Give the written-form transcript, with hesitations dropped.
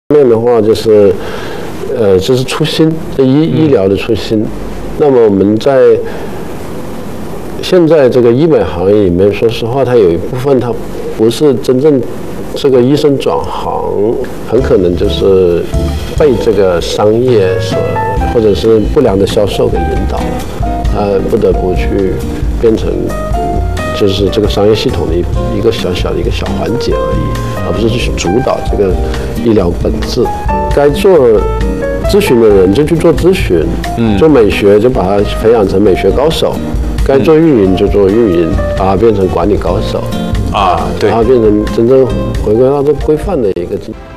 面的话就是，这是初心，这医疗的初心。那么我们在现在这个医美行业里面，说实话，它有一部分它不是真正这个医生转行，很可能就是被这个商业或者是不良的销售给引导了，他不得不去变成就是这个商业系统的一个小小的环节而已，而不是去主导这个医疗本质。该做咨询的人就去做咨询，做美学就把它培养成美学高手，该做运营就做运营，把它变成管理高手， 对， 把它变成真正回归到这规范的一个。